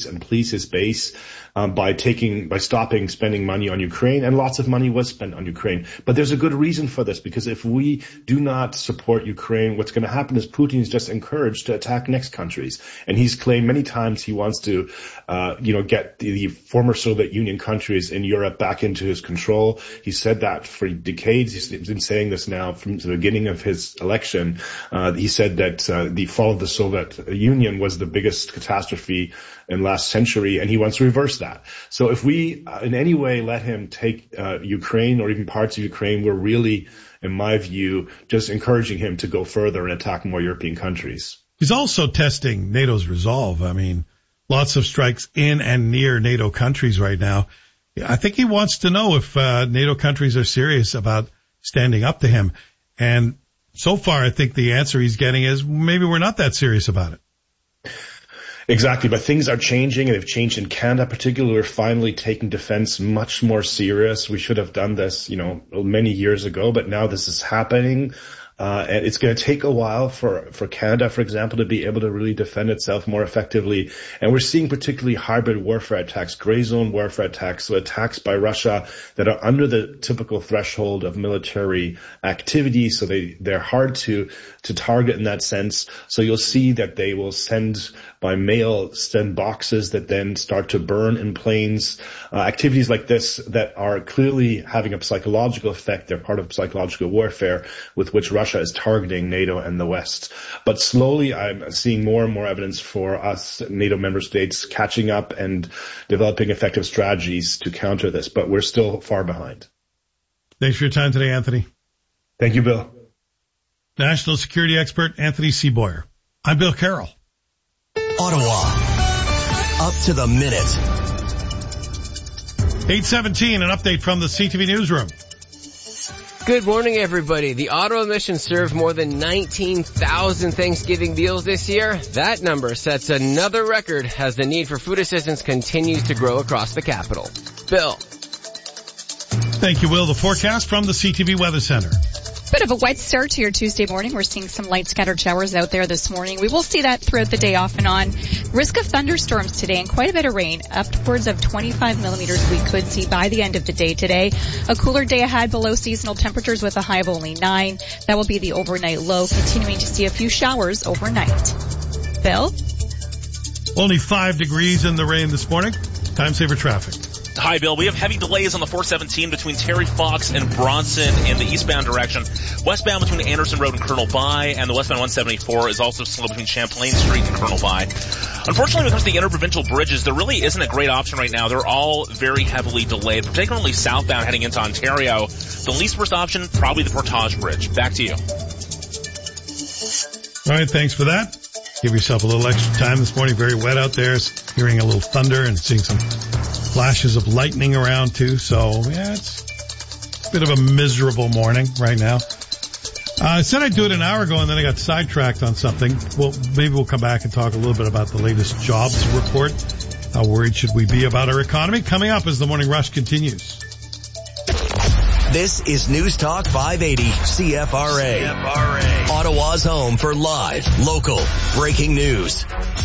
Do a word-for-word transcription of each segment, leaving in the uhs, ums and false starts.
and please his base um, by taking, by stopping spending money on Ukraine, and lots of money was spent on Ukraine. But there's a good reason for this, because if we do not support Ukraine, what's going to happen is Putin is just encouraged to attack next countries. And he's claimed many times he wants to, uh, you know, get the, the former Soviet Union countries in Europe back into his control. He said that for decades. He's been saying this now from the beginning of his election. Uh, he said that uh, the fall of the Soviet Union was the biggest catastrophe in last century, and he wants to reverse that. So if we uh, in any way let him take uh, Ukraine or even parts of Ukraine, we're really, in my view, just encouraging him to go further and attack more European countries. He's also testing NATO's resolve. I mean, lots of strikes in and near NATO countries right now. I think he wants to know if uh, NATO countries are serious about standing up to him. And so far, I think the answer he's getting is maybe we're not that serious about it. Exactly, but things are changing, and they've changed in Canada particularly. We're finally taking defense much more serious. We should have done this, you know, many years ago, but now this is happening. Uh, and it's going to take a while for, for Canada, for example, to be able to really defend itself more effectively. And we're seeing particularly hybrid warfare attacks, gray zone warfare attacks, so attacks by Russia that are under the typical threshold of military activity. So they, they're hard to, to target in that sense. So you'll see that they will send by mail, send boxes that then start to burn in planes. Uh, activities like this that are clearly having a psychological effect. They're part of psychological warfare with which Russia is targeting NATO and the West. But slowly I'm seeing more and more evidence for us NATO member states catching up and developing effective strategies to counter this. But we're still far behind. Thanks for your time today, Anthony. Thank you, Bill. National security expert Anthony C. Boyer. I'm Bill Carroll. Ottawa. Up to the minute. eight seventeen, an update from the C T V newsroom. Good morning, everybody. The Ottawa Mission served more than nineteen thousand Thanksgiving meals this year. That number sets another record as the need for food assistance continues to grow across the capital. Bill. Thank you, Will. The forecast from the C T V Weather Center. Bit of a wet start to your Tuesday morning. We're seeing some light scattered showers out there this morning. We will see that throughout the day off and on. Risk of thunderstorms today and quite a bit of rain. Upwards of twenty-five millimeters we could see by the end of the day today. A cooler day ahead, below seasonal temperatures with a high of only nine. That will be the overnight low, continuing to see a few showers overnight. Bill? Only five degrees in the rain this morning. Time saver traffic. Hi, Bill. We have heavy delays on the four seventeen between Terry Fox and Bronson in the eastbound direction. Westbound between Anderson Road and Colonel By, and the westbound one seventy-four is also slow between Champlain Street and Colonel By. Unfortunately, when it comes to the interprovincial bridges, there really isn't a great option right now. They're all very heavily delayed, particularly southbound heading into Ontario. The least worst option, probably the Portage Bridge. Back to you. All right, thanks for that. Give yourself a little extra time this morning. Very wet out there. Hearing a little thunder and seeing some flashes of lightning around too. So yeah, it's a bit of a miserable morning right now. Uh, I said I'd do it an hour ago and then I got sidetracked on something. Well, maybe we'll come back and talk a little bit about the latest jobs report. How worried should we be about our economy? Coming up as the morning rush continues. This is News Talk five eighty C F R A. C F R A. Ottawa's home for live, local, breaking news.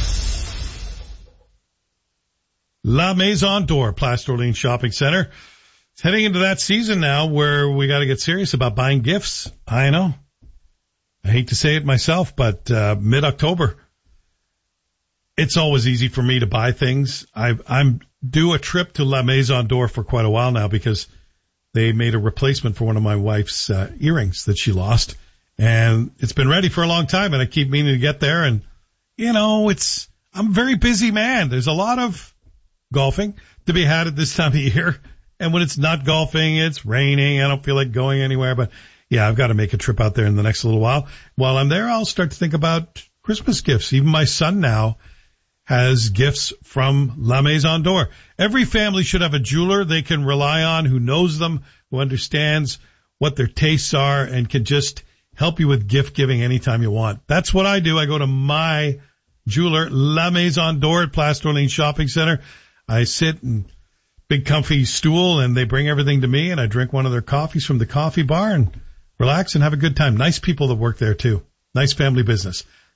La Maison d'Or, Place d'Orléans Shopping Center. It's heading into that season now where we got to get serious about buying gifts. I know. I hate to say it myself, but uh, mid-October, it's always easy for me to buy things. I, I'm due a trip to La Maison d'Or for quite a while now because they made a replacement for one of my wife's uh, earrings that she lost. And it's been ready for a long time, and I keep meaning to get there. And, you know, it's I'm a very busy man. There's a lot of golfing to be had at this time of year. And when it's not golfing, it's raining. I don't feel like going anywhere. But, yeah, I've got to make a trip out there in the next little while. While I'm there, I'll start to think about Christmas gifts. Even my son now has gifts from La Maison d'Or. Every family should have a jeweler they can rely on, who knows them, who understands what their tastes are, and can just help you with gift giving anytime you want. That's what I do. I go to my jeweler, La Maison d'Or at Place d'Orléans Shopping Center. I sit in big comfy stool and they bring everything to me, and I drink one of their coffees from the coffee bar and relax and have a good time. Nice people that work there too. Nice family business.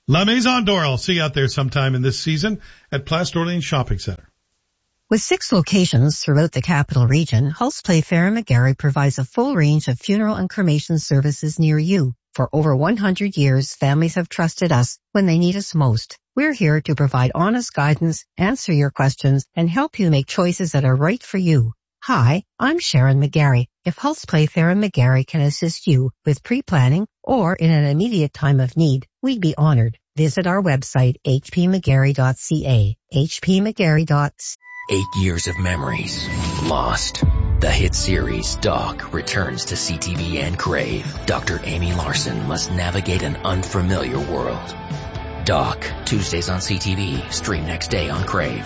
La Maison d'Or. I'll see you out there sometime in this season at Place d'Orléans Shopping Center. With six locations throughout the capital region, Hulse Playfair and McGarry provides a full range of funeral and cremation services near you. For over one hundred years, families have trusted us when they need us most. We're here to provide honest guidance, answer your questions, and help you make choices that are right for you. Hi, I'm Sharon McGarry. If Hulse Playfair and McGarry can assist you with pre-planning or in an immediate time of need, we'd be honored. Visit our website, h p mcgarry dot c a, h p mcgarry dot c a. Eight years of memories lost. The hit series Doc returns to C T V and Crave. Doctor Amy Larson must navigate an unfamiliar world. Doc, Tuesdays on C T V, stream next day on Crave.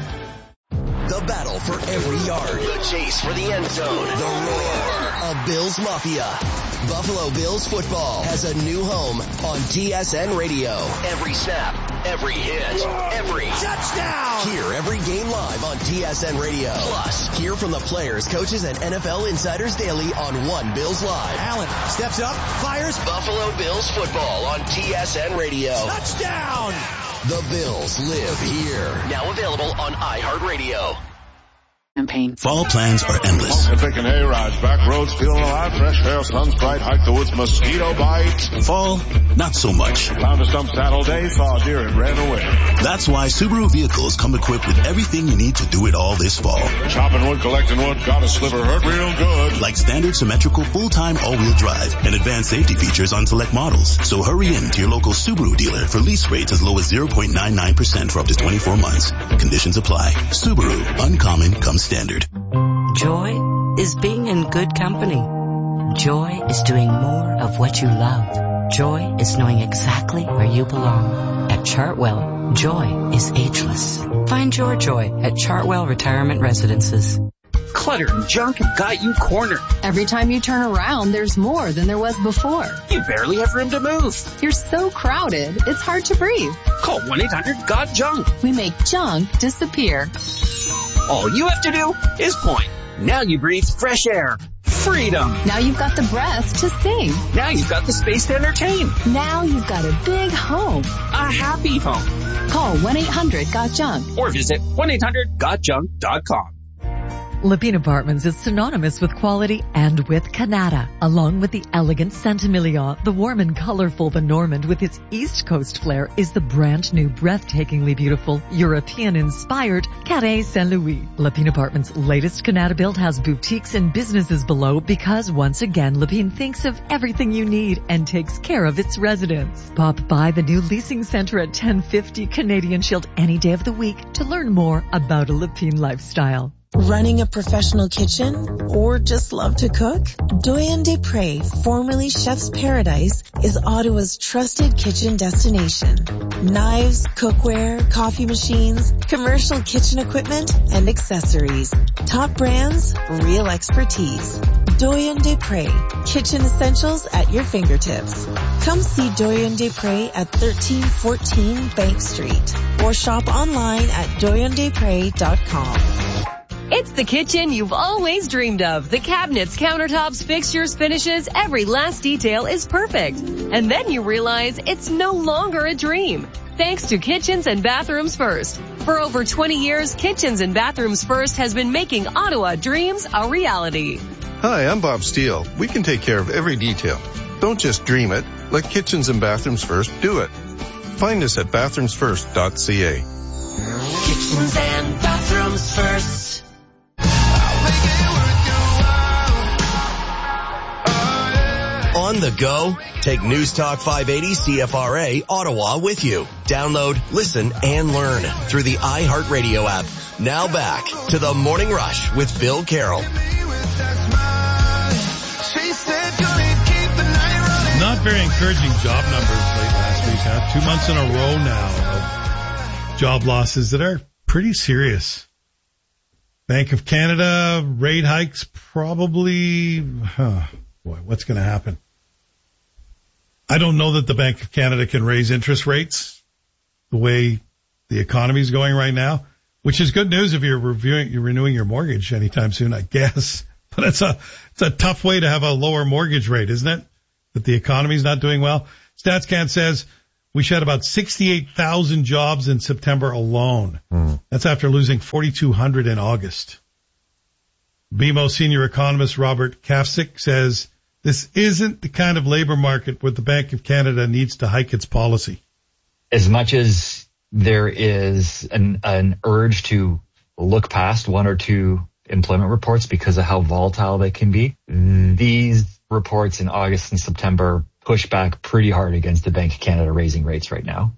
The battle for every yard. The chase for the end zone. The roar of Bills Mafia. Buffalo Bills football has a new home on T S N Radio. Every snap, every hit, every touchdown. Hear every game live on T S N Radio. Plus, hear from the players, coaches, and N F L insiders daily on One Bills Live. Allen steps up, fires. Buffalo Bills football on T S N Radio. Touchdown. The Bills live here. Now available on iHeartRadio. Campaign. Fall plans are endless. Picking hay rides, back roads, feeling alive, fresh air, sun's bright, hike the woods, mosquito bite. Fall, not so much. Found a stump saddle day, saw a deer and ran away. That's why Subaru vehicles come equipped with everything you need to do it all this fall. Chopping wood, collecting wood, got a sliver, hurt real good. Like standard symmetrical full-time all-wheel drive and advanced safety features on select models. So hurry in to your local Subaru dealer for lease rates as low as zero point nine nine percent for up to twenty-four months. Conditions apply. Subaru, uncommon comes standard. Joy is being in good company. Joy is doing more of what you love. Joy is knowing exactly where you belong. At Chartwell, joy is ageless. Find your joy at Chartwell Retirement Residences. Clutter and junk have got you cornered. Every time you turn around, there's more than there was before. You barely have room to move. You're so crowded, it's hard to breathe. Call one eight hundred got junk. We make junk disappear. All you have to do is point. Now you breathe fresh air. Freedom. Now you've got the breath to sing. Now you've got the space to entertain. Now you've got a big home. A happy home. Call one eight hundred got junk. Or visit one eight hundred got junk dot com. Lepine Apartments is synonymous with quality and with Canada. Along with the elegant Saint-Emilion, the warm and colorful The Normand with its East Coast flair is the brand new, breathtakingly beautiful, European-inspired Carré Saint-Louis. Lepine Apartments' latest Canada build has boutiques and businesses below because once again, Lepine thinks of everything you need and takes care of its residents. Pop by the new leasing center at ten fifty Canadian Shield any day of the week to learn more about a Lepine lifestyle. Running a professional kitchen or just love to cook? Doyen Desprez, formerly Chef's Paradise, is Ottawa's trusted kitchen destination. Knives, cookware, coffee machines, commercial kitchen equipment, and accessories. Top brands, real expertise. Doyen Desprez, kitchen essentials at your fingertips. Come see Doyen Desprez at thirteen fourteen Bank Street or shop online at doyen desprez dot com. It's the kitchen you've always dreamed of. The cabinets, countertops, fixtures, finishes, every last detail is perfect. And then you realize it's no longer a dream. Thanks to Kitchens and Bathrooms First. For over twenty years, Kitchens and Bathrooms First has been making Ottawa dreams a reality. Hi, I'm Bob Steele. We can take care of every detail. Don't just dream it. Let Kitchens and Bathrooms First do it. Find us at bathrooms first dot c a. Kitchens and Bathrooms First. On the go? Take News Talk five eighty C F R A Ottawa with you. Download, listen, and learn through the iHeartRadio app. Now back to the Morning Rush with Bill Carroll. Not very encouraging job numbers late last week, huh? Two months in a row now of job losses that are pretty serious. Bank of Canada, rate hikes probably, huh, boy, what's going to happen? I don't know that the Bank of Canada can raise interest rates the way the economy is going right now, which is good news if you're reviewing, you're renewing your mortgage anytime soon, I guess. But it's a, it's a tough way to have a lower mortgage rate, isn't it? That the economy's not doing well. StatsCan says we shed about sixty-eight thousand jobs in September alone. Mm. That's after losing forty-two hundred in August. B M O senior economist Robert Kafsick says this isn't the kind of labor market where the Bank of Canada needs to hike its policy. As much as there is an, an urge to look past one or two employment reports because of how volatile they can be, these reports in August and September push back pretty hard against the Bank of Canada raising rates right now.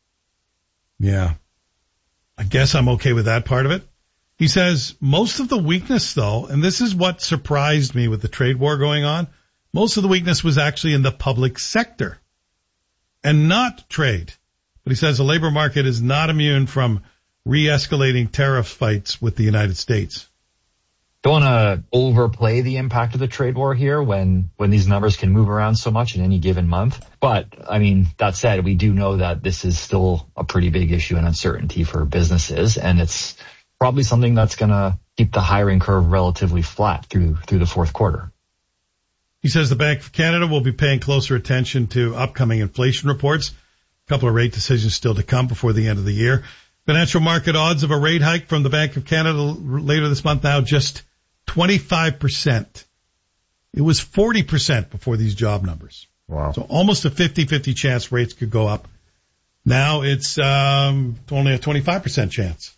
Yeah. I guess I'm okay with that part of it. He says most of the weakness, though, and this is what surprised me with the trade war going on, most of the weakness was actually in the public sector and not trade. But he says the labor market is not immune from re-escalating tariff fights with the United States. Don't want to overplay the impact of the trade war here when, when these numbers can move around so much in any given month. But, I mean, that said, we do know that this is still a pretty big issue and uncertainty for businesses, and it's probably something that's going to keep the hiring curve relatively flat through through the fourth quarter. He says the Bank of Canada will be paying closer attention to upcoming inflation reports. A couple of rate decisions still to come before the end of the year. Financial market odds of a rate hike from the Bank of Canada later this month now just twenty-five percent. It was forty percent before these job numbers. Wow. So almost a fifty-fifty chance rates could go up. Now it's um, only a twenty-five percent chance.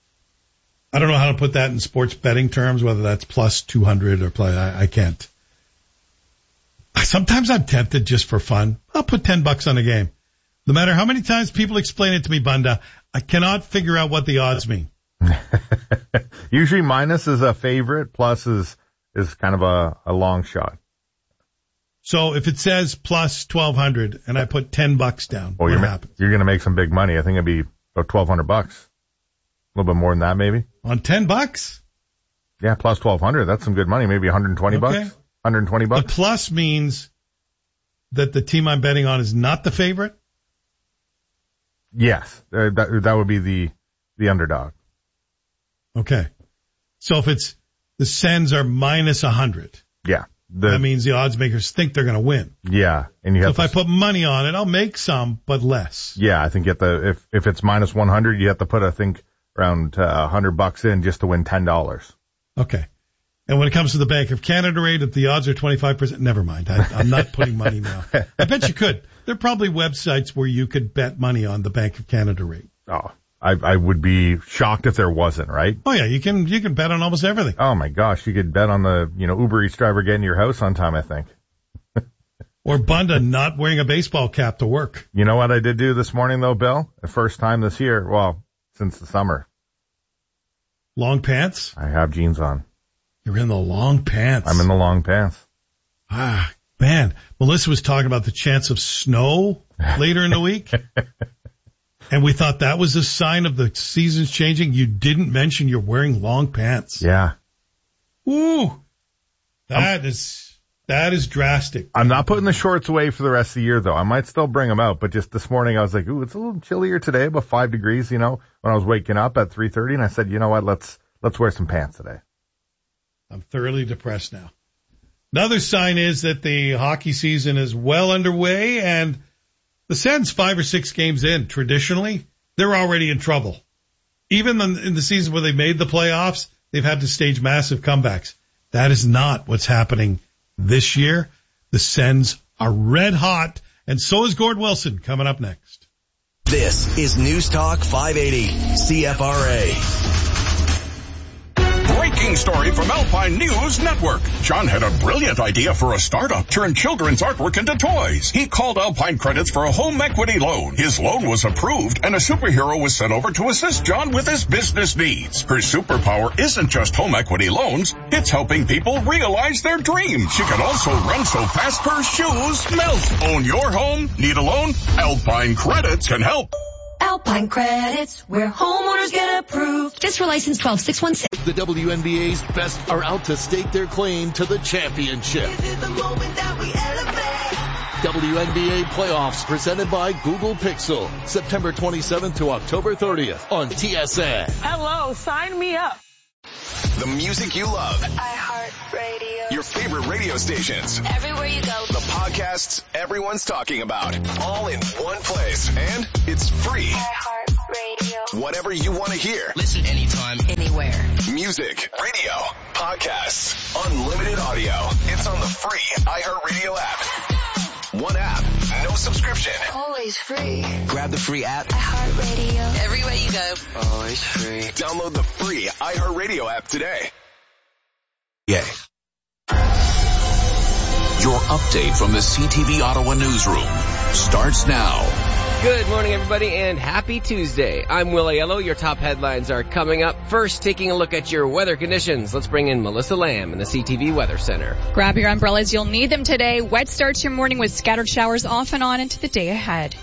I don't know how to put that in sports betting terms, whether that's plus two hundred or plus, I, I can't. Sometimes I'm tempted just for fun. I'll put ten bucks on a game. No matter how many times people explain it to me, Bunda, I cannot figure out what the odds mean. Usually minus is a favorite, plus is, is kind of a, a long shot. So if it says plus twelve hundred and I put ten bucks down, well, what you're happens? Ma- you're going to make some big money. I think it'd be about twelve hundred bucks. A little bit more than that, maybe. On ten bucks? Yeah, plus twelve hundred. That's some good money. Maybe one hundred twenty Okay. bucks. one hundred twenty bucks. The plus means that the team I'm betting on is not the favorite? Yes. Uh, that, that would be the, the underdog. Okay. So if it's the Sens are minus one hundred. Yeah. The, that means the odds makers think they're going to win. Yeah. And you so have if to, I put money on it, I'll make some, but less. Yeah, I think you have to, if, if it's minus one hundred, you have to put, I think, around uh, one hundred bucks in just to win ten dollars. Okay. And when it comes to the Bank of Canada rate, if the odds are twenty-five percent, never mind. I, I'm not putting money now. I bet you could. There are probably websites where you could bet money on the Bank of Canada rate. Oh, I, I would be shocked if there wasn't, right? Oh yeah, you can, you can bet on almost everything. Oh my gosh, you could bet on the, you know, Uber Eats driver getting to your house on time, I think. Or Bunda not wearing a baseball cap to work. You know what I did do this morning though, Bill? The first time this year, well, since the summer. Long pants? I have jeans on. You're in the long pants. I'm in the long pants. Ah, man. Melissa was talking about the chance of snow later in the week. And we thought that was a sign of the seasons changing. You didn't mention you're wearing long pants. Yeah. Ooh. That I'm, is, that is drastic. I'm not putting the shorts away for the rest of the year though. I might still bring them out, but just this morning I was like, ooh, it's a little chillier today, about five degrees, you know, when I was waking up at three thirty, and I said, you know what, let's, let's wear some pants today. I'm thoroughly depressed now. Another sign is that the hockey season is well underway, and the Sens five or six games in, traditionally, they're already in trouble. Even in the season where they made the playoffs, they've had to stage massive comebacks. That is not what's happening this year. The Sens are red hot, and so is Gord Wilson coming up next. This is News Talk five eighty, C F R A. Breaking story from Alpine News Network. John had a brilliant idea for a startup, turn children's artwork into toys. He called Alpine Credits for a home equity loan. His loan was approved, and a superhero was sent over to assist John with his business needs. Her superpower isn't just home equity loans, it's helping people realize their dreams. She can also run so fast her shoes melt. Own your home? Need a loan? Alpine Credits can help. Alpine Credits, where homeowners get approved. Just for license twelve six one six. The W N B A's best are out to stake their claim to the championship. This is the moment that we elevate. W N B A playoffs presented by Google Pixel. September twenty-seventh to October thirtieth on T S N. Hello, sign me up. The music you love. iHeartRadio. Your favorite radio stations. Everywhere you go. The podcasts everyone's talking about. All in one place. And it's free. iHeartRadio. Whatever you want to hear. Listen anytime, anywhere. Music, radio, podcasts, unlimited audio. It's on the free iHeartRadio app. One app, no subscription. Always free. Grab the free app. iHeartRadio. Everywhere you go. Always free. Download the free iHeartRadio app today. Yeah. Your update from the C T V Ottawa newsroom starts now. Good morning, everybody, and happy Tuesday. I'm Will Aiello. Your top headlines are coming up. First, taking a look at your weather conditions. Let's bring in Melissa Lamb in the C T V Weather Center. Grab your umbrellas. You'll need them today. Wet start to your morning with scattered showers off and on into the day ahead.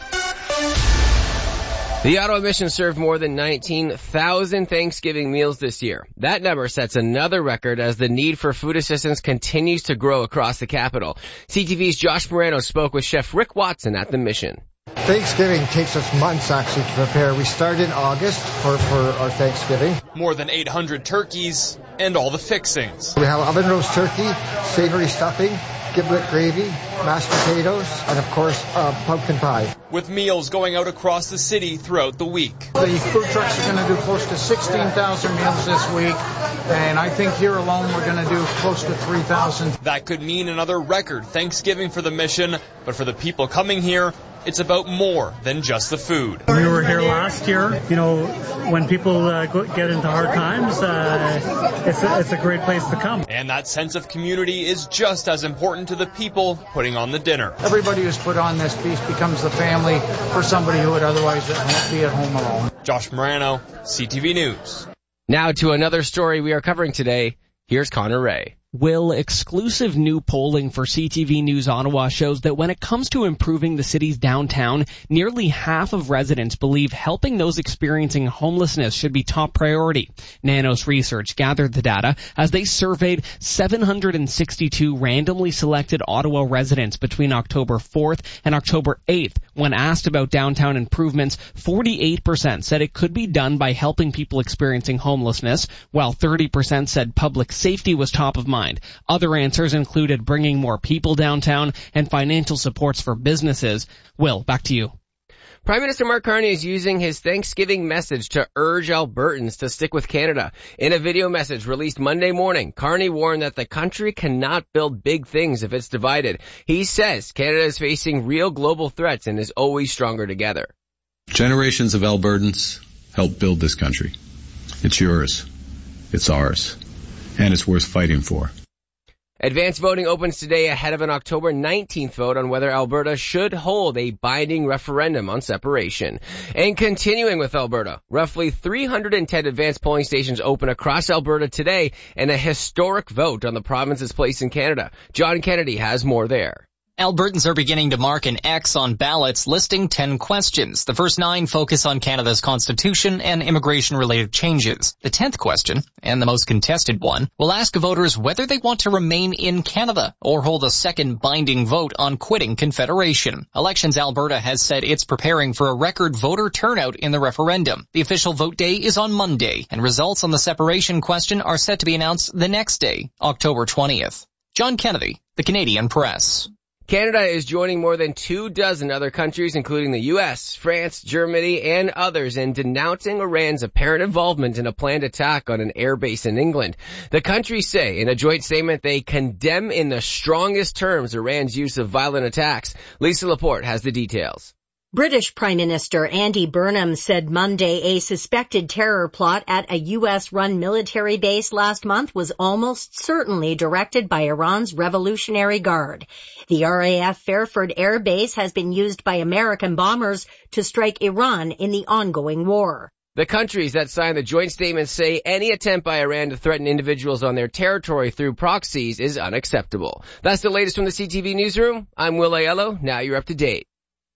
The Ottawa Mission served more than nineteen thousand Thanksgiving meals this year. That number sets another record as the need for food assistance continues to grow across the capital. C T V's Josh Moreno spoke with Chef Rick Watson at the Mission. Thanksgiving takes us months actually to prepare. We start in August for, for our Thanksgiving. More than eight hundred turkeys and all the fixings. We have oven roast turkey, savory stuffing, giblet gravy, mashed potatoes, and of course, uh, pumpkin pie. With meals going out across the city throughout the week. The food trucks are going to do close to sixteen thousand meals this week, and I think here alone we're going to do close to three thousand. That could mean another record Thanksgiving for the Mission, but for the people coming here, it's about more than just the food. We were here last year. You know, when people uh, go, get into hard times, uh, it's, a, it's a great place to come. And that sense of community is just as important to the people putting on the dinner. Everybody who's put on this feast becomes the family for somebody who would otherwise be at home alone. Josh Morano, C T V News. Now to another story we are covering today. Here's Connor Ray. Will, exclusive new polling for C T V News Ottawa shows that when it comes to improving the city's downtown, nearly half of residents believe helping those experiencing homelessness should be top priority. Nanos Research gathered the data as they surveyed seven hundred sixty-two randomly selected Ottawa residents between October fourth and October eighth. When asked about downtown improvements, forty-eight percent said it could be done by helping people experiencing homelessness, while thirty percent said public safety was top of mind. Other answers included bringing more people downtown and financial supports for businesses. Will, back to you. Prime Minister Mark Carney is using his Thanksgiving message to urge Albertans to stick with Canada. In a video message released Monday morning, Carney warned that the country cannot build big things if it's divided. He says Canada is facing real global threats and is always stronger together. Generations of Albertans helped build this country. It's yours. It's ours. And it's worth fighting for. Advanced voting opens today ahead of an October nineteenth vote on whether Alberta should hold a binding referendum on separation. And continuing with Alberta, roughly three hundred ten advanced polling stations open across Alberta today and a historic vote on the province's place in Canada. John Kennedy has more there. Albertans are beginning to mark an X on ballots listing ten questions. The first nine focus on Canada's constitution and immigration-related changes. The tenth question, and the most contested one, will ask voters whether they want to remain in Canada or hold a second binding vote on quitting Confederation. Elections Alberta has said it's preparing for a record voter turnout in the referendum. The official vote day is on Monday, and results on the separation question are set to be announced the next day, October twentieth. John Kennedy, The Canadian Press. Canada is joining more than two dozen other countries, including the U S, France, Germany, and others, in denouncing Iran's apparent involvement in a planned attack on an airbase in England. The countries say in a joint statement they condemn in the strongest terms Iran's use of violent attacks. Lisa Laporte has the details. British Prime Minister Andy Burnham said Monday a suspected terror plot at a U S-run military base last month was almost certainly directed by Iran's Revolutionary Guard. The R A F Fairford Air Base has been used by American bombers to strike Iran in the ongoing war. The countries that signed the joint statement say any attempt by Iran to threaten individuals on their territory through proxies is unacceptable. That's the latest from the C T V Newsroom. I'm Will Aiello. Now you're up to date.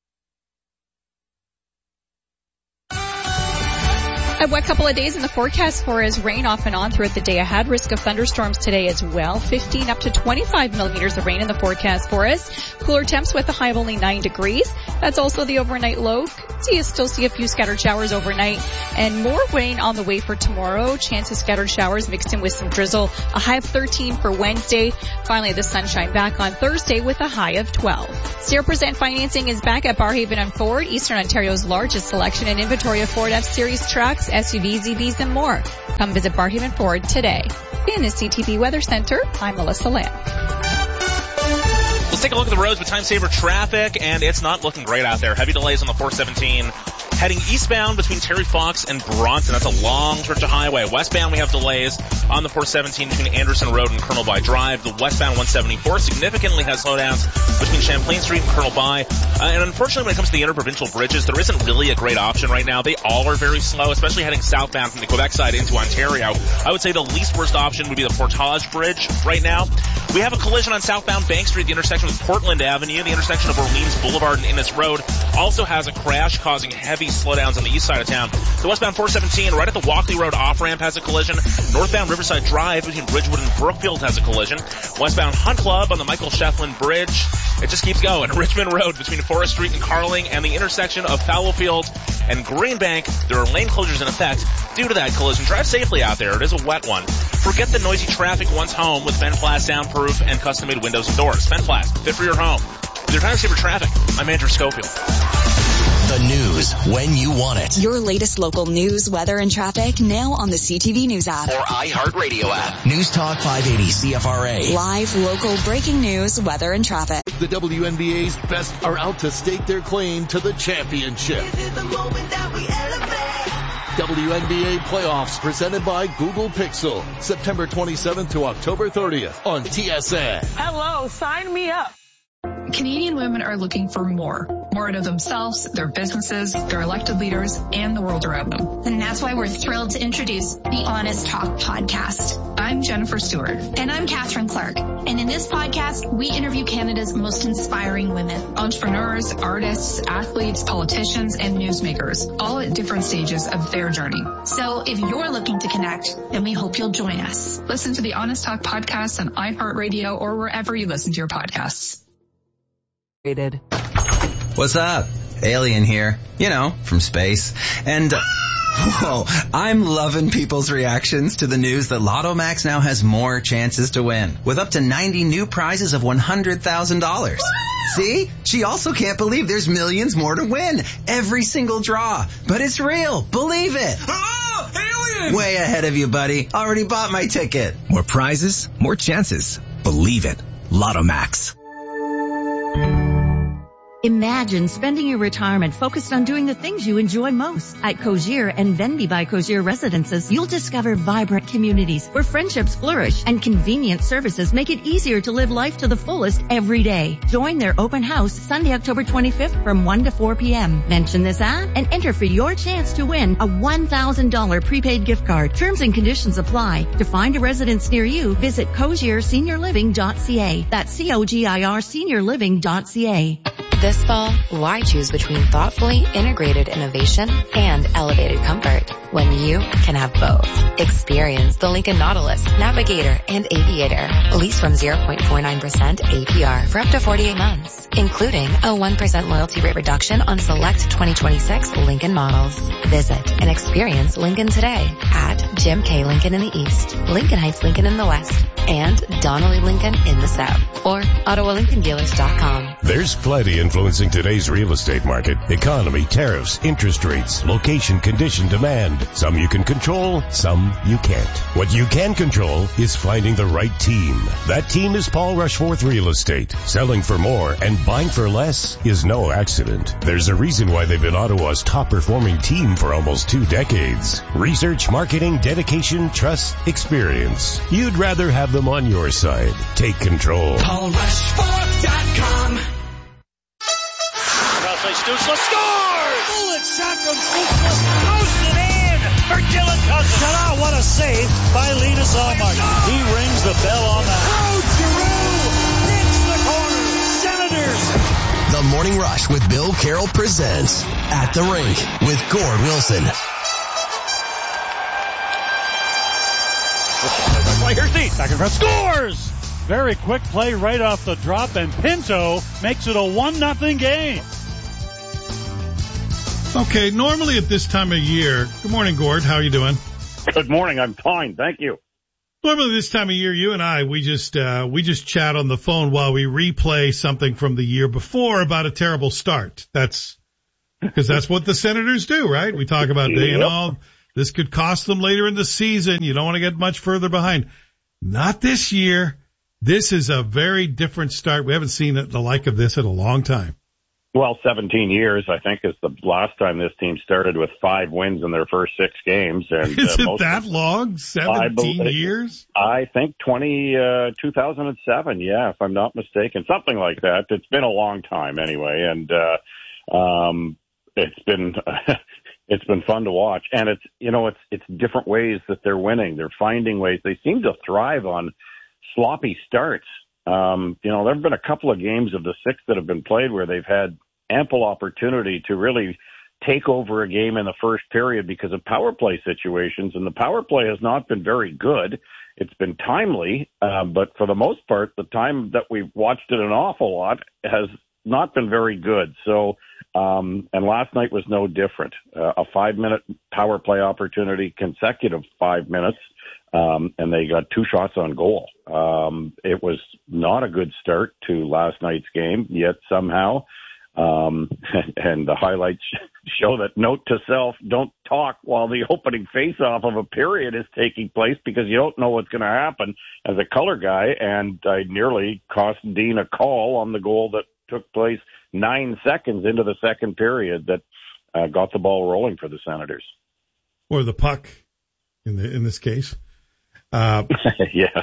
A wet couple of days in the forecast for us. Rain off and on throughout the day ahead. Risk of thunderstorms today as well. fifteen up to twenty-five millimeters of rain in the forecast for us. Cooler temps with a high of only nine degrees. That's also the overnight low. So you still see a few scattered showers overnight and more rain on the way for tomorrow. Chance of scattered showers mixed in with some drizzle. A high of thirteen for Wednesday. Finally, the sunshine back on Thursday with a high of twelve. zero percent financing is back at Barrhaven and Ford, Eastern Ontario's largest selection and inventory of Ford F-Series trucks, S U Vs, E Vs, and more. Come visit Barrhaven Ford today. In the C T V Weather Center, I'm Melissa Lamb. Let's take a look at the roads with time saver traffic, and it's not looking great out there. Heavy delays on the four seventeen. Heading eastbound between Terry Fox and Bronson. That's a long stretch of highway. Westbound, we have delays on the four seventeen between Anderson Road and Colonel By Drive. The westbound one seventy-four significantly has slowdowns between Champlain Street and Colonel By. Uh, and unfortunately, when it comes to the interprovincial bridges, there isn't really a great option right now. They all are very slow, especially heading southbound from the Quebec side into Ontario. I would say the least worst option would be the Portage Bridge right now. We have a collision on southbound Bank Street, the intersection with Portland Avenue. The intersection of Orleans Boulevard and Innes Road also has a crash causing heavy slowdowns on the east side of town. The westbound four seventeen right at the Walkley Road off-ramp has a collision. Northbound Riverside Drive between Ridgewood and Brookfield has a collision. Westbound Hunt Club on the Michael Shefflin Bridge. It just keeps going. Richmond Road between Forest Street and Carling and the intersection of Fowlfield and Greenbank. There are lane closures in effect due to that collision. Drive safely out there. It is a wet one. Forget the noisy traffic once home with Fenplast soundproof and custom-made windows and doors. Fenplast, fit for your home. With your time saver traffic, I'm Andrew Schofield. The news when you want it. Your latest local news, weather, and traffic now on the C T V News app. Or iHeartRadio app. News Talk five eighty C F R A. Live, local, breaking news, weather, and traffic. The W N B A's best are out to stake their claim to the championship. This is the moment that we elevate. W N B A playoffs presented by Google Pixel. September twenty-seventh to October thirtieth on T S N. Hello, sign me up. Canadian women are looking for more. More out of themselves, their businesses, their elected leaders, and the world around them. And that's why we're thrilled to introduce the Honest Talk podcast. I'm Jennifer Stewart. And I'm Catherine Clark. And in this podcast, we interview Canada's most inspiring women. Entrepreneurs, artists, athletes, politicians, and newsmakers, all at different stages of their journey. So if you're looking to connect, then we hope you'll join us. Listen to the Honest Talk podcast on iHeartRadio or wherever you listen to your podcasts. What's up? Alien here. You know, from space. And, uh, whoa, I'm loving people's reactions to the news that Lotto Max now has more chances to win, with up to ninety new prizes of one hundred thousand dollars. See? She also can't believe there's millions more to win. Every single draw. But it's real. Believe it. Oh, alien! Way ahead of you, buddy. Already bought my ticket. More prizes, more chances. Believe it. Lotto Max. Imagine spending your retirement focused on doing the things you enjoy most. At Cogier and Venby by Cogier Residences, you'll discover vibrant communities where friendships flourish and convenient services make it easier to live life to the fullest every day. Join their open house Sunday, October twenty-fifth from one to four p.m. Mention this ad and enter for your chance to win a one thousand dollars prepaid gift card. Terms and conditions apply. To find a residence near you, visit cogier senior living dot c a. That's C O G I R senior living dot c a. This fall, why choose between thoughtfully integrated innovation and elevated comfort when you can have both? Experience the Lincoln Nautilus, Navigator, and Aviator. Lease from zero point four nine percent A P R for up to forty-eight months, including a one percent loyalty rate reduction on select twenty twenty-six Lincoln models. Visit and experience Lincoln today at Jim K. Lincoln in the East, Lincoln Heights Lincoln in the West, and Donnelly Lincoln in the South, or Ottawa Lincoln Dealers dot com. There's plenty influencing today's real estate market. Economy, tariffs, interest rates, location, condition, demand. Some you can control, some you can't. What you can control is finding the right team. That team is Paul Rushforth Real Estate. Selling for more and buying for less is no accident. There's a reason why they've been Ottawa's top performing team for almost two decades. Research, marketing, dedication, trust, experience. You'd rather have them on your side. Take control. Paul Rushforth dot com. Stützle scores! Bullet shot from Stützle. Goes it in for Dylan Cousins. Ta-da, what a save by Linus Ullmark. He rings the bell on that. Oh, Giroux hits the corner. Senators. The Morning Rush with Bill Carroll presents At the Rink with Gord Wilson. Here's the second front scores! Very quick play right off the drop, and Pinto makes it a one nothing game. Okay, normally at this time of year, good morning, Gord. How are you doing? Good morning. I'm fine. Thank you. Normally this time of year, you and I, we just, uh, we just chat on the phone while we replay something from the year before about a terrible start. That's, because that's what the Senators do, right? We talk about, yep. you know, this could cost them later in the season. You don't want to get much further behind. Not this year. This is a very different start. We haven't seen the like of this in a long time. Well, seventeen years, I think, is the last time this team started with five wins in their first six games. And Is uh, it most that long? seventeen I years? I think twenty, uh, two thousand seven, yeah, if I'm not mistaken. Something like that. It's been a long time anyway, and uh, um, it's been it's been fun to watch. And it's, you know, it's it's different ways that they're winning. They're finding ways. They seem to thrive on sloppy starts. Um, you know, there have been a couple of games of the six that have been played where they've had ample opportunity to really take over a game in the first period because of power play situations, and the power play has not been very good. It's been timely, uh, but for the most part, the time that we've watched it an awful lot has not been very good. So, um, and last night was no different. Uh, a five-minute power play opportunity, consecutive five minutes, um, and they got two shots on goal. Um, it was not a good start to last night's game, yet somehow, um, and the highlights show that note to self, don't talk while the opening face-off of a period is taking place because you don't know what's going to happen as a color guy, and I nearly cost Dean a call on the goal that took place nine seconds into the second period that uh, got the ball rolling for the Senators. Or the puck, in the in this case. Uh, yes.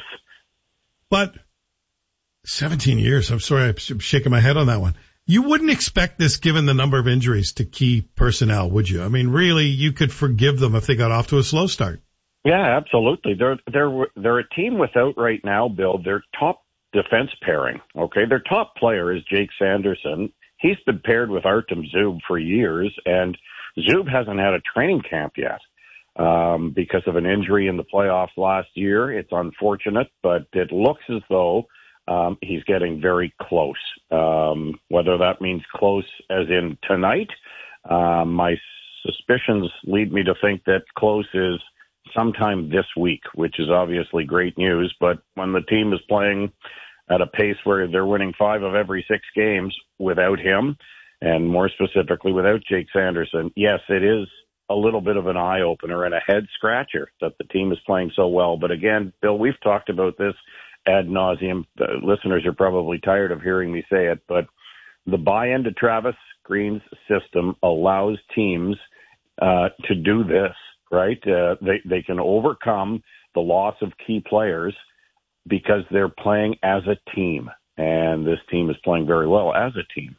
But seventeen years, I'm sorry, I'm shaking my head on that one. You wouldn't expect this given the number of injuries to key personnel, would you? I mean, really, you could forgive them if they got off to a slow start. Yeah, absolutely. They're, they're, they're a team without right now, Bill, their top defense pairing. Okay. Their top player is Jake Sanderson. He's been paired with Artem Zub for years, and Zub hasn't had a training camp yet. Um, because of an injury in the playoffs last year. It's unfortunate, but it looks as though um, he's getting very close. Um, whether that means close as in tonight, um, my suspicions lead me to think that close is sometime this week, which is obviously great news. But when the team is playing at a pace where they're winning five of every six games without him, and more specifically without Jake Sanderson, yes, it is a little bit of an eye-opener and a head-scratcher that the team is playing so well. But again, Bill, we've talked about this ad nauseum. The listeners are probably tired of hearing me say it, but the buy-in to Travis Green's system allows teams uh, to do this, right? Uh, they, they can overcome the loss of key players because they're playing as a team, and this team is playing very well as a team.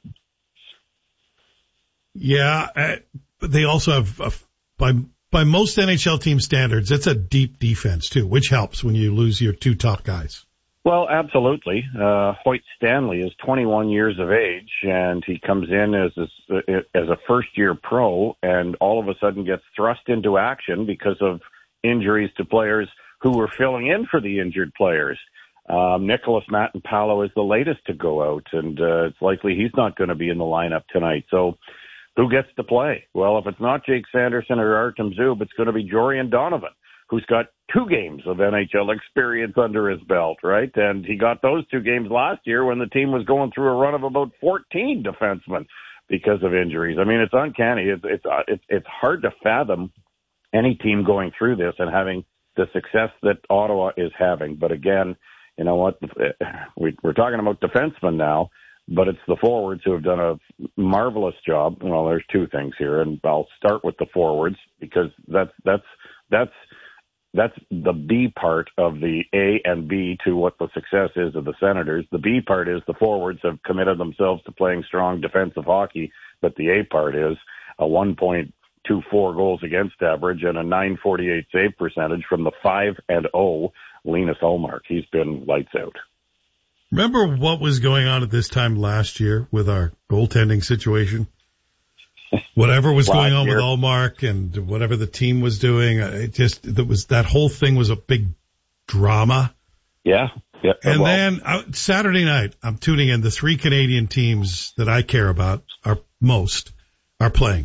Yeah, uh, but they also have, uh, by by most N H L team standards, it's a deep defense too, which helps when you lose your two top guys. Well, absolutely. Uh, Hoyt Stanley is twenty-one years of age, and he comes in as a, as a first-year pro, and all of a sudden gets thrust into action because of injuries to players who were filling in for the injured players. Um, Nicholas Matenpalo is the latest to go out, and uh, it's likely he's not going to be in the lineup tonight. So who gets to play? Well, if it's not Jake Sanderson or Artem Zub, it's going to be Jorian Donovan, who's got two games of N H L experience under his belt, right? And he got those two games last year when the team was going through a run of about fourteen defensemen because of injuries. I mean, it's uncanny. It's it's it's, it's hard to fathom any team going through this and having the success that Ottawa is having. But again, you know what? We're talking about defensemen now, but it's the forwards who have done a marvelous job. Well, there's two things here, and I'll start with the forwards because that's that's that's that's the B part of the A and B to what the success is of the Senators. The B part is the forwards have committed themselves to playing strong defensive hockey, but the A part is a one point two four goals against average and a nine forty-eight save percentage from the five and oh Linus Ullmark. He's been lights out. Remember what was going on at this time last year with our goaltending situation? Whatever was going on with Ullmark and whatever the team was doing, it just, that was, that whole thing was a big drama. Yeah. Yeah. And well, then uh, Saturday night, I'm tuning in. The three Canadian teams that I care about are most are playing.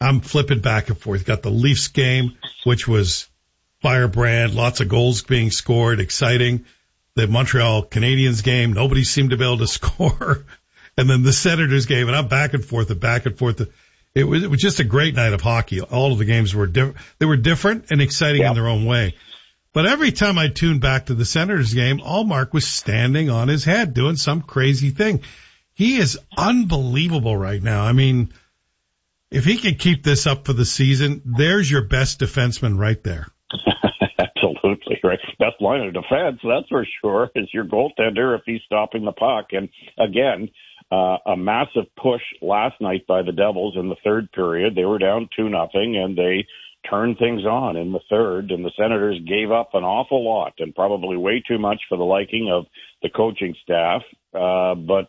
I'm flipping back and forth. Got the Leafs game, which was firebrand, lots of goals being scored, exciting. The Montreal Canadiens game, nobody seemed to be able to score. And then the Senators game, and I'm back and forth and back and forth. It was, it was just a great night of hockey. All of the games were different. They were different and exciting yep. in their own way. But every time I tuned back to the Senators game, Allmark was standing on his head doing some crazy thing. He is unbelievable right now. I mean, if he can keep this up for the season, there's your best defenseman right there. Absolutely, right. Best line of defense, that's for sure, is your goaltender if he's stopping the puck. And again, uh, a massive push last night by the Devils in the third period. They were down two nothing, and they turned things on in the third, and the Senators gave up an awful lot and probably way too much for the liking of the coaching staff. Uh, but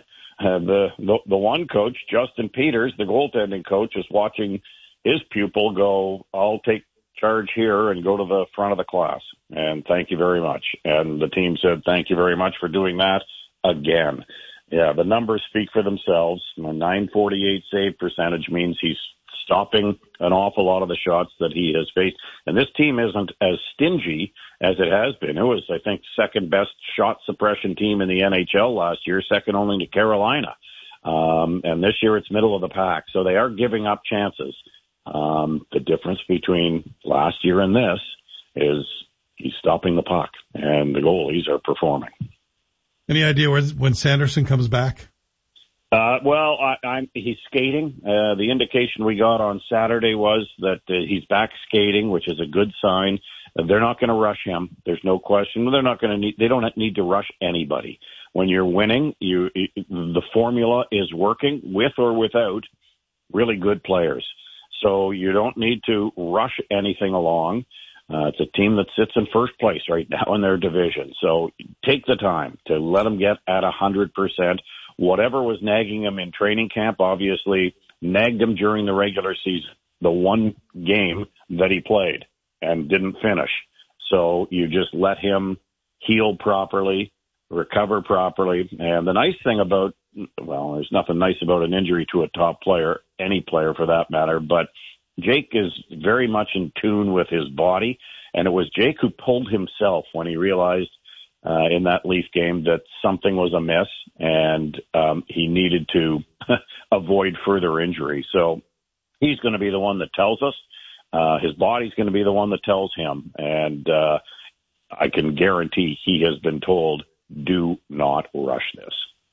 the, the the one coach, Justin Peters, the goaltending coach, is watching his pupil go, I'll take charge here and go to the front of the class. And thank you very much. And the team said, thank you very much for doing that again. Yeah, the numbers speak for themselves. A nine forty-eight save percentage means he's stopping an awful lot of the shots that he has faced. And this team isn't as stingy as it has been. It was, I think, second best shot suppression team in the N H L last year, second only to Carolina. Um, and this year it's middle of the pack. So they are giving up chances. Um, the difference between last year and this is he's stopping the puck, and the goalies are performing. Any idea when, when Sanderson comes back? Uh, well, I, I'm, he's skating. Uh, the indication we got on Saturday was that uh, he's back skating, which is a good sign. Uh, they're not going to rush him. There's no question. They're not going to need, they don't need to rush anybody. When you're winning, you, the formula is working with or without really good players. So you don't need to rush anything along. Uh, it's a team that sits in first place right now in their division. So take the time to let them get at one hundred percent. Whatever was nagging him in training camp obviously nagged him during the regular season, the one game that he played and didn't finish. So you just let him heal properly, recover properly. And the nice thing about, well, there's nothing nice about an injury to a top player, any player for that matter, but Jake is very much in tune with his body, and it was Jake who pulled himself when he realized uh, in that Leaf game that something was amiss, and um, he needed to avoid further injury. So he's going to be the one that tells us. Uh, his body's going to be the one that tells him, and uh, I can guarantee he has been told, do not rush this.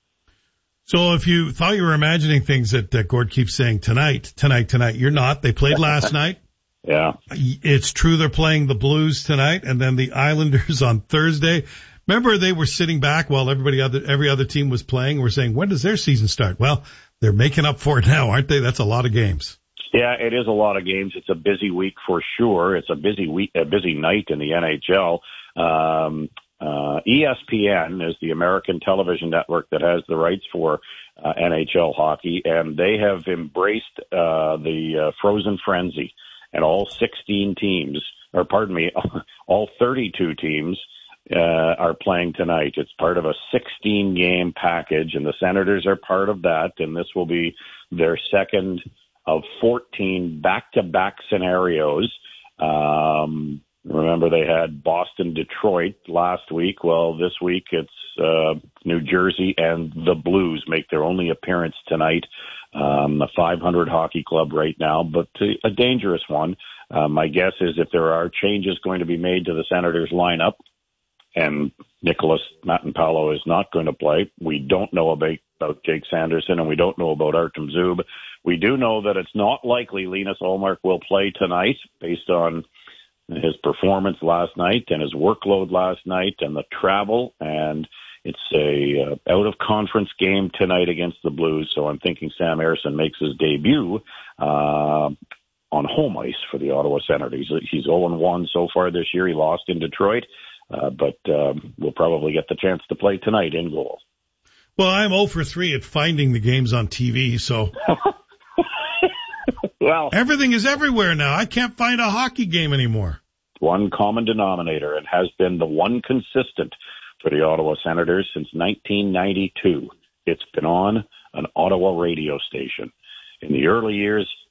So if you thought you were imagining things that uh, Gord keeps saying tonight, tonight, tonight, you're not. They played last night. Yeah. It's true they're playing the Blues tonight and then the Islanders on Thursday. Remember they were sitting back while everybody other, every other team was playing. We're saying, when does their season start? Well, they're making up for it now, aren't they? That's a lot of games. Yeah, it is a lot of games. It's a busy week for sure. It's a busy week, a busy night in the N H L. Um, Uh, E S P N is the American television network that has the rights for uh, N H L hockey, and they have embraced uh, the uh, Frozen Frenzy, and all sixteen teams, or pardon me, all thirty-two teams uh, are playing tonight. It's part of a sixteen-game package, and the Senators are part of that, and this will be their second of fourteen back-to-back scenarios. Um Remember, they had Boston, Detroit last week. Well, this week it's uh, New Jersey, and the Blues make their only appearance tonight. Um, a five hundred hockey club right now, but a dangerous one. Uh, my guess is if there are changes going to be made to the Senators lineup, and Nicholas Matanpalo is not going to play, we don't know about, about Jake Sanderson, and we don't know about Artem Zub. We do know that it's not likely Linus Ullmark will play tonight based on his performance last night and his workload last night and the travel, and it's a uh, out of conference game tonight against the Blues. So I'm thinking Sam Ersson makes his debut uh, on home ice for the Ottawa Senators. He's, he's oh and one so far this year. He lost in Detroit, uh, but um, we'll probably get the chance to play tonight in goal. Well, I'm oh for three at finding the games on T V, so well, everything is everywhere now. I can't find a hockey game anymore. One common denominator, and has been the one consistent for the Ottawa Senators since nineteen ninety-two. It's been on an Ottawa radio station. In the early years,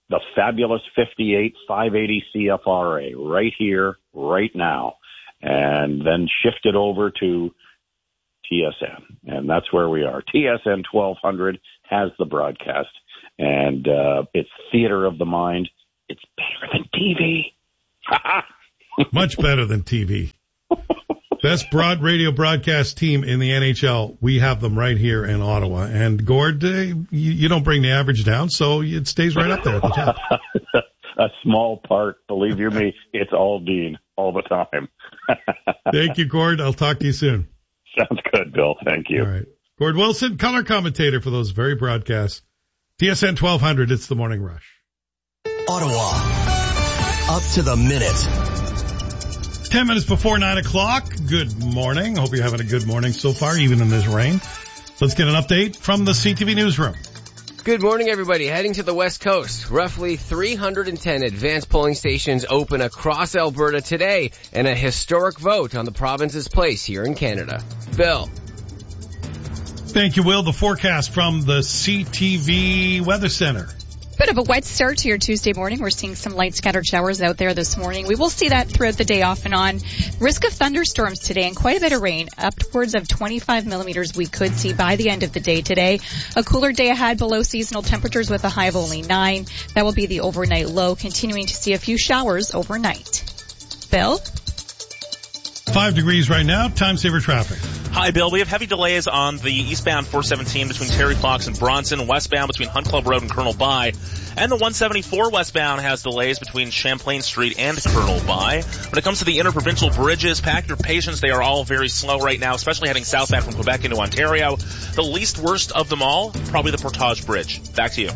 the fabulous fifty-eight five eighty C F R A right here, right now, and then shift it over to T S N. And that's where we are. T S N twelve hundred has the broadcast, and uh, it's theater of the mind. It's better than T V. Much better than T V. Best broad radio broadcast team in the N H L. We have them right here in Ottawa. And Gord, uh, you, you don't bring the average down, so it stays right up there at the top. A small part, believe you me, it's all Dean all the time. Thank you, Gord. I'll talk to you soon. Sounds good, Bill. Thank you. All right. Gord Wilson, color commentator for those very broadcasts. T S N twelve hundred, it's the Morning Rush. Ottawa, up to the minute. Ten minutes before nine o'clock. Good morning. Hope you're having a good morning so far, even in this rain. Let's get an update from the C T V newsroom. Good morning, everybody. Heading to the West Coast. Roughly three hundred ten advanced polling stations open across Alberta today, and a historic vote on the province's place here in Canada. Bill. Thank you, Will. The forecast from the C T V Weather Center. Bit of a wet start to your Tuesday morning. We're seeing some light scattered showers out there this morning. We will see that throughout the day off and on. Risk of thunderstorms today and quite a bit of rain. Upwards of twenty-five millimeters we could see by the end of the day today. A cooler day ahead, below seasonal temperatures with a high of only nine. That will be the overnight low, continuing to see a few showers overnight. Bill? Five degrees right now. Time saver traffic. Hi, Bill. We have heavy delays on the eastbound four seventeen between Terry Fox and Bronson, westbound between Hunt Club Road and Colonel By, and the one seventy-four westbound has delays between Champlain Street and Colonel By. When it comes to the interprovincial bridges, pack your patience. They are all very slow right now, especially heading southbound from Quebec into Ontario. The least worst of them all, probably the Portage Bridge. Back to you.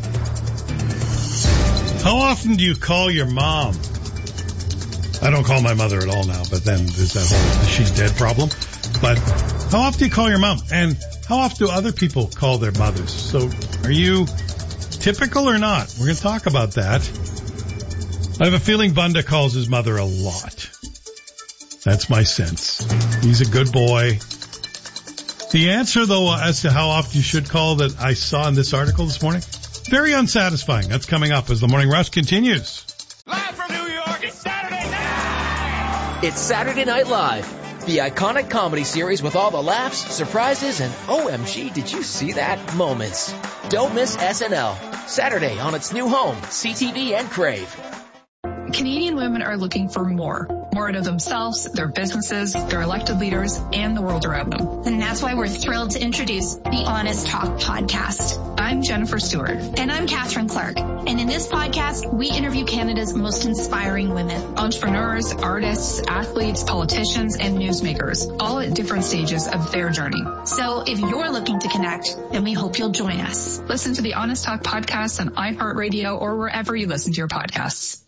How often do you call your mom? I don't call my mother at all now, but then there's that whole she's dead problem. But how often do you call your mom? And how often do other people call their mothers? So are you typical or not? We're going to talk about that. I have a feeling Bunda calls his mother a lot. That's my sense. He's a good boy. The answer, though, as to how often you should call that I saw in this article this morning, very unsatisfying. That's coming up as the Morning Rush continues. Live from New York, it's Saturday night! It's Saturday Night Live. The iconic comedy series with all the laughs, surprises, and O M G, did you see that moments. Don't miss S N L. Saturday on its new home, C T V and Crave. Canadian women are looking for more. More out of themselves, their businesses, their elected leaders, and the world around them. And that's why we're thrilled to introduce the Honest Talk podcast. I'm Jennifer Stewart. And I'm Catherine Clark. And in this podcast, we interview Canada's most inspiring women. Entrepreneurs, artists, athletes, politicians, and newsmakers, all at different stages of their journey. So if you're looking to connect, then we hope you'll join us. Listen to the Honest Talk podcast on iHeartRadio or wherever you listen to your podcasts.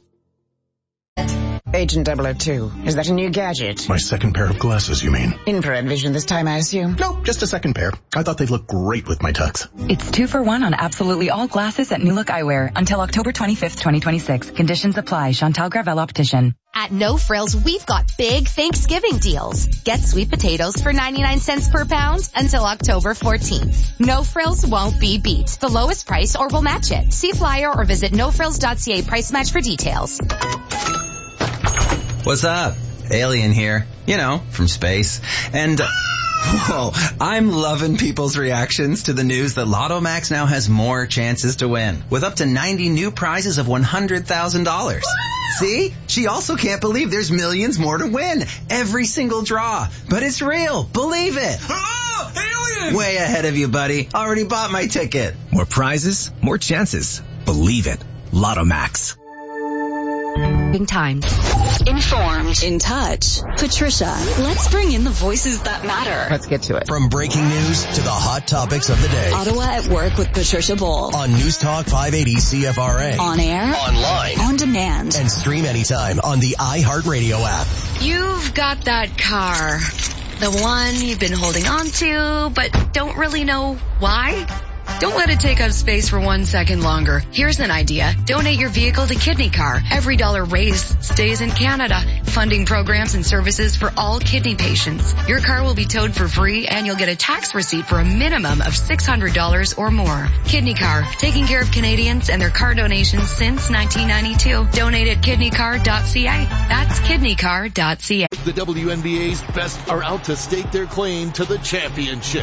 Agent double oh two, is that a new gadget? My second pair of glasses, you mean? Infrared vision this time, I assume? No, just a second pair. I thought they'd look great with my tux. It's two for one on absolutely all glasses at New Look Eyewear until October twenty-fifth, twenty twenty-six. Conditions apply. Chantal Gravel Optician. At No Frills, we've got big Thanksgiving deals. Get sweet potatoes for ninety-nine cents per pound until October fourteenth. No Frills won't be beat. The lowest price or we'll match it. See flyer or visit no frills dot c a price match for details. What's up? Alien here. You know, from space. And, uh, whoa, I'm loving people's reactions to the news that Lotto Max now has more chances to win, with up to ninety new prizes of one hundred thousand dollars. See? She also can't believe there's millions more to win. Every single draw. But it's real. Believe it. Oh, alien! Way ahead of you, buddy. Already bought my ticket. More prizes, more chances. Believe it. Lotto Max. Times. Informed. In touch. Patricia, let's bring in the voices that matter. Let's get to it. From breaking news to the hot topics of the day. Ottawa at Work with Patricia Bowl. On News Talk five eighty C F R A. On air. Online. On demand. And stream anytime on the iHeartRadio app. You've got that car. The one you've been holding on to, but don't really know why. Don't let it take up space for one second longer. Here's an idea. Donate your vehicle to Kidney Car. Every dollar raised stays in Canada, funding programs and services for all kidney patients. Your car will be towed for free and you'll get a tax receipt for a minimum of six hundred dollars or more. Kidney Car, taking care of Canadians and their car donations since nineteen ninety-two. Donate at kidney car dot c a. That's kidney car dot c a. The W N B A's best are out to stake their claim to the championship.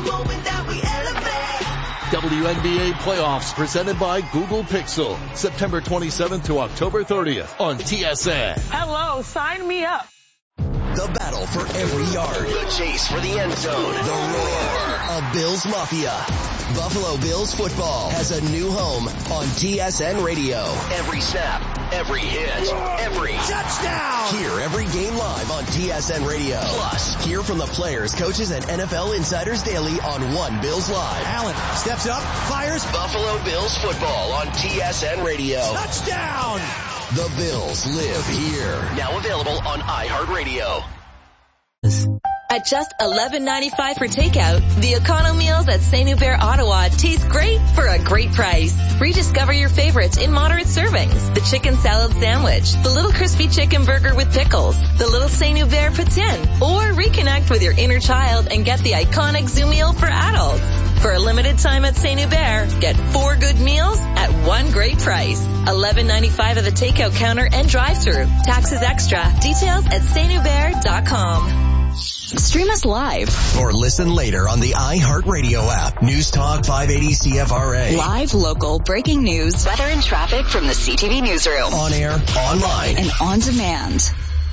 W N B A playoffs presented by Google Pixel, September twenty-seventh to October thirtieth on T S N. Hello, sign me up. The battle for every yard. The chase for the end zone. The roar of Bills Mafia. Buffalo Bills football has a new home on T S N Radio. Every snap, every hit, every touchdown. Hear every game live on T S N Radio. Plus, hear from the players, coaches, and N F L insiders daily on One Bills Live. Allen steps up, fires. Buffalo Bills football on T S N Radio. Touchdown. The Bills live here. Now available on iHeartRadio. At just eleven ninety-five for takeout, the Econo Meals at Saint-Hubert, Ottawa taste great for a great price. Rediscover your favorites in moderate servings. The chicken salad sandwich, the little crispy chicken burger with pickles, the little Saint-Hubert poutine, or reconnect with your inner child and get the iconic Zoo Meal for adults. For a limited time at Saint-Hubert, get four good meals at one great price. eleven ninety-five at the takeout counter and drive-thru. Taxes extra. Details at saint hubert dot com. Stream us live or listen later on the iHeartRadio app. News Talk five eighty C F R A. Live, local, breaking news, weather and traffic from the C T V newsroom. On air, online, and on demand.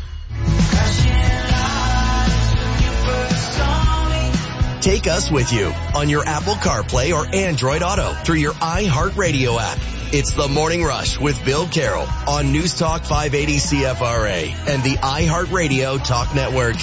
Take us with you on your Apple CarPlay or Android Auto through your iHeartRadio app. It's The Morning Rush with Bill Carroll on News Talk five eighty C F R A and the iHeartRadio Talk Network.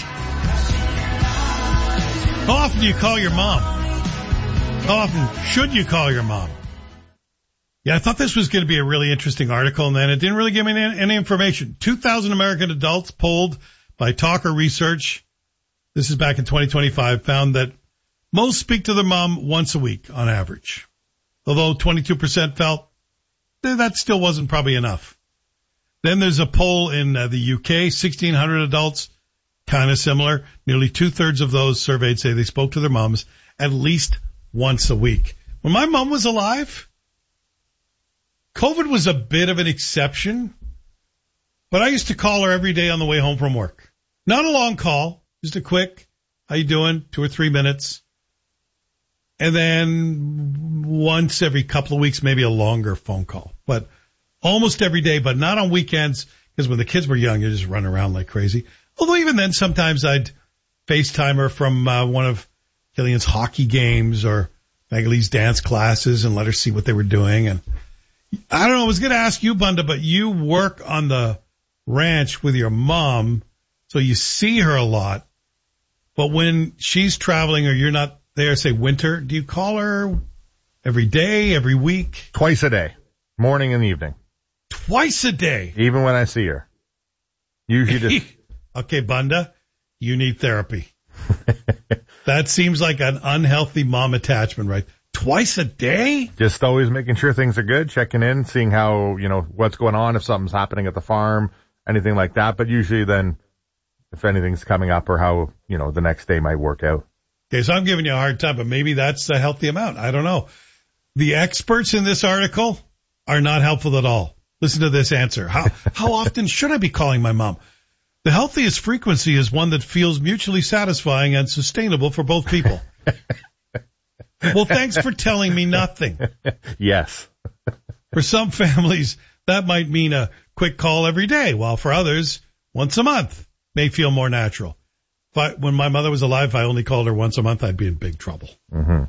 How often do you call your mom? How often should you call your mom? Yeah, I thought this was going to be a really interesting article, and then it didn't really give me any, any information. two thousand American adults polled by Talker Research, this is back in twenty twenty-five, found that most speak to their mom once a week on average. Although twenty-two percent felt that still wasn't probably enough. Then there's a poll in uh, the U K, sixteen hundred adults, kind of similar. Nearly two-thirds of those surveyed say they spoke to their moms at least once a week. When my mom was alive, COVID was a bit of an exception, but I used to call her every day on the way home from work. Not a long call, just a quick, how you doing, two or three minutes. And then once every couple of weeks, maybe a longer phone call. But almost every day, but not on weekends, because when the kids were young, you just run around like crazy. Although even then, sometimes I'd FaceTime her from uh, one of Killian's hockey games or Magalee's dance classes and let her see what they were doing. And I don't know, I was going to ask you, Bunda, but you work on the ranch with your mom, so you see her a lot. But when she's traveling or you're not there, say winter, do you call her every day, every week? Twice a day, morning and evening. Twice a day? Even when I see her. Usually just... Okay, Bunda, you need therapy. That seems like an unhealthy mom attachment, right? Twice a day? Just always making sure things are good, checking in, seeing how, you know, what's going on, if something's happening at the farm, anything like that. But usually then, if anything's coming up or how, you know, the next day might work out. Okay, so I'm giving you a hard time, but maybe that's a healthy amount. I don't know. The experts in this article are not helpful at all. Listen to this answer. How, how often should I be calling my mom? The healthiest frequency is one that feels mutually satisfying and sustainable for both people. Well, thanks for telling me nothing. Yes. For some families, that might mean a quick call every day, while for others, once a month may feel more natural. If I, when my mother was alive, if I only called her once a month, I'd be in big trouble. Mm-hmm.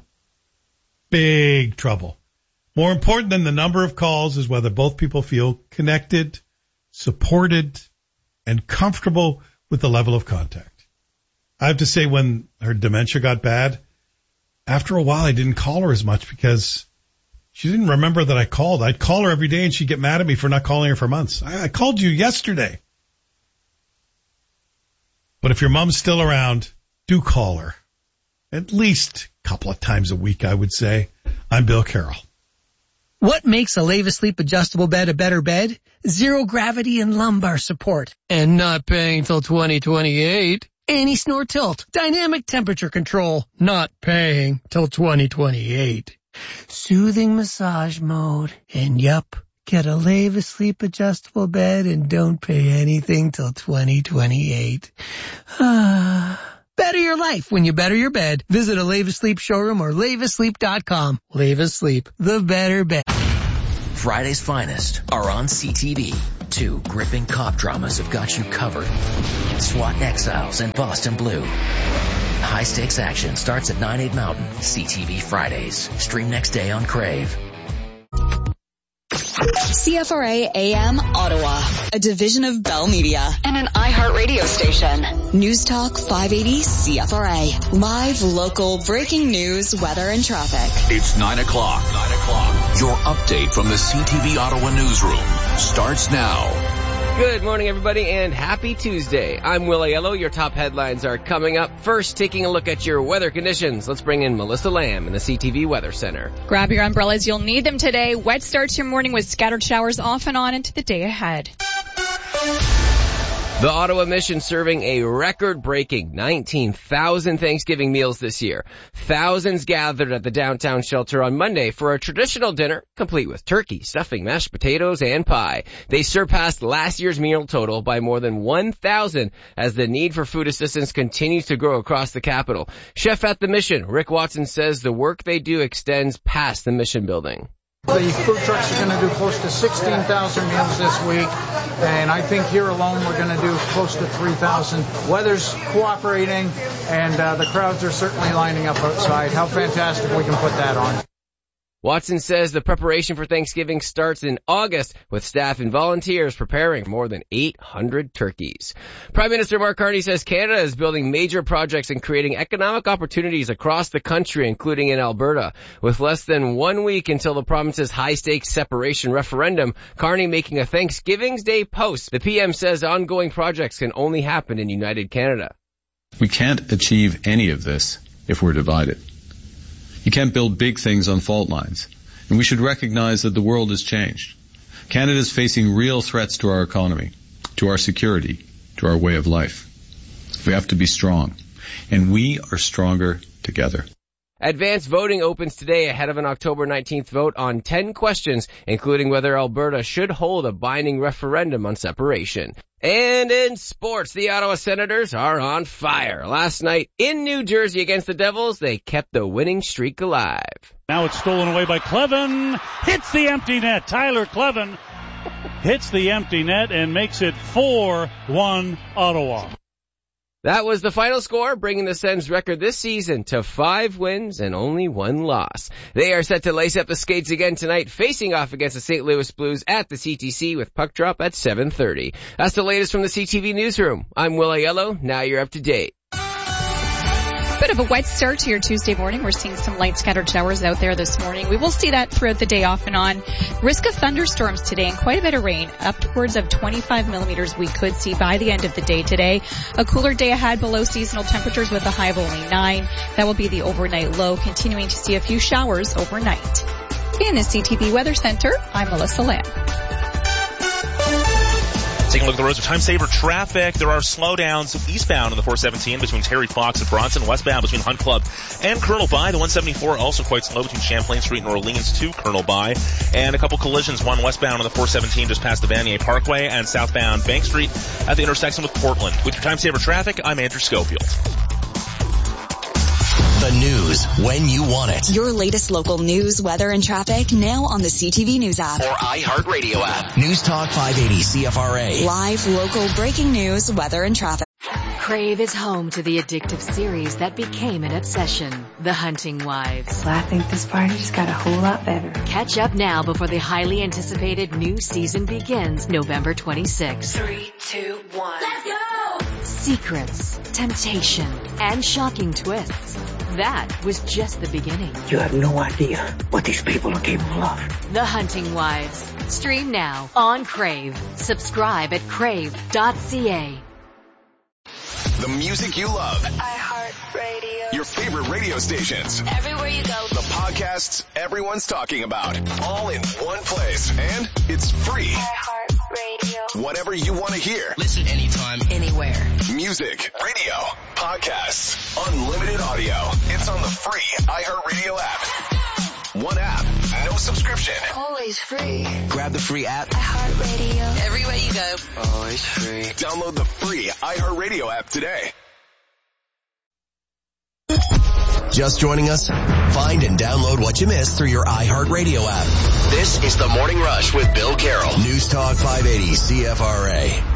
Big trouble. More important than the number of calls is whether both people feel connected, supported, and comfortable with the level of contact. I have to say, when her dementia got bad, after a while I didn't call her as much because she didn't remember that I called. I'd call her every day and she'd get mad at me for not calling her for months. I, I called you yesterday. But if your mom's still around, do call her. At least a couple of times a week, I would say. I'm Bill Carroll. What makes a Leva Sleep adjustable bed a better bed? Zero gravity and lumbar support. And not paying till twenty twenty-eight. Anti-snore tilt. Dynamic temperature control. Not paying till twenty twenty-eight. Soothing massage mode. And yup, get a Leva Sleep adjustable bed and don't pay anything till twenty twenty-eight. Ah. Better your life when you better your bed. Visit a Leva Sleep showroom or leva sleep dot com. Leva Sleep, the better bed. Friday's finest are on C T V. Two gripping cop dramas have got you covered. SWAT Exiles and Boston Blue. High-stakes action starts at nine, eight Mountain. C T V Fridays. Stream next day on Crave. C F R A A M Ottawa, a division of Bell Media and an iHeartRadio station. News Talk five eighty C F R A. Live, local, breaking news, weather, and traffic. It's nine o'clock. nine o'clock. Your update from the C T V Ottawa newsroom starts now. Good morning, everybody, and happy Tuesday. I'm Will Aiello. Your top headlines are coming up. First, taking a look at your weather conditions. Let's bring in Melissa Lamb in the C T V Weather Center. Grab your umbrellas. You'll need them today. Wet start to your morning with scattered showers off and on into the day ahead. The Ottawa Mission serving a record-breaking nineteen thousand Thanksgiving meals this year. Thousands gathered at the downtown shelter on Monday for a traditional dinner, complete with turkey, stuffing, mashed potatoes, and pie. They surpassed last year's meal total by more than one thousand as the need for food assistance continues to grow across the capital. Chef at the Mission, Rick Watson, says the work they do extends past the Mission building. The food trucks are going to do close to sixteen thousand meals this week, and I think here alone we're going to do close to three thousand. Weather's cooperating, and uh, the crowds are certainly lining up outside. How fantastic we can put that on. Watson says the preparation for Thanksgiving starts in August, with staff and volunteers preparing more than eight hundred turkeys. Prime Minister Mark Carney says Canada is building major projects and creating economic opportunities across the country, including in Alberta. With less than one week until the province's high-stakes separation referendum, Carney making a Thanksgiving Day post. The P M says ongoing projects can only happen in United Canada. We can't achieve any of this if we're divided. You can't build big things on fault lines. And we should recognize that the world has changed. Canada is facing real threats to our economy, to our security, to our way of life. We have to be strong. And we are stronger together. Advanced voting opens today ahead of an October nineteenth vote on ten questions, including whether Alberta should hold a binding referendum on separation. And in sports, the Ottawa Senators are on fire. Last night in New Jersey against the Devils, they kept the winning streak alive. Now it's stolen away by Clevin. Hits the empty net. Tyler Clevin hits the empty net and makes it four one Ottawa. That was the final score, bringing the Sens' record this season to five wins and only one loss. They are set to lace up the skates again tonight, facing off against the Saint Louis Blues at the C T C with puck drop at seven thirty. That's the latest from the C T V Newsroom. I'm Will Aiello. Now you're up to date. Bit of a wet start to your Tuesday morning. We're seeing some light scattered showers out there this morning. We will see that throughout the day off and on. Risk of thunderstorms today and quite a bit of rain. Upwards of twenty-five millimeters we could see by the end of the day today. A cooler day ahead, below seasonal temperatures with a high of only nine. That will be the overnight low, continuing to see a few showers overnight. In the C T V Weather Center, I'm Melissa Lamb. Taking a look at the roads of time-saver traffic. There are slowdowns eastbound on the four seventeen between Terry Fox and Bronson, westbound between Hunt Club and Colonel By. The one seventy-four also quite slow between Champlain Street and Orleans to Colonel By. And a couple collisions, one westbound on the four seventeen just past the Vanier Parkway and southbound Bank Street at the intersection with Portland. With your time-saver traffic, I'm Andrew Schofield. The news when you want it. Your latest local news, weather, and traffic now on the C T V News app. Or iHeartRadio app. News Talk five eighty C F R A. Live, local, breaking news, weather, and traffic. Crave is home to the addictive series that became an obsession, The Hunting Wives. Well, I think this party just got a whole lot better. Catch up now before the highly anticipated new season begins November twenty-sixth. Three, two, one. Let's go! Secrets, temptation, and shocking twists. That was just the beginning. You have no idea what these people are capable of. The Hunting Wives. Stream now on Crave. Subscribe at crave dot c a. The music you love. iHeart. Your favorite radio stations. Everywhere you go. The podcasts everyone's talking about. All in one place. And it's free. iHeartRadio. Whatever you want to hear. Listen anytime, anywhere. Music, radio, podcasts, unlimited audio. It's on the free iHeartRadio app. One app, no subscription. Always free. Grab the free app. iHeartRadio. Everywhere you go. Always free. Download the free iHeartRadio app today. Just joining us? Find and download what you missed through your iHeartRadio app. This is The Morning Rush with Bill Carroll. News Talk five eighty C F R A.